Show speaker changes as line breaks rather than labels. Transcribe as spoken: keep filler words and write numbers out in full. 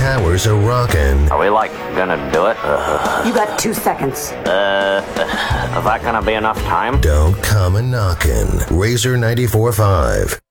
towers are rocking.
Are we, like, gonna do it? Uh,
You got two seconds.
uh, is that gonna be enough time?
Don't come a knockin'. Razor ninety-four point five.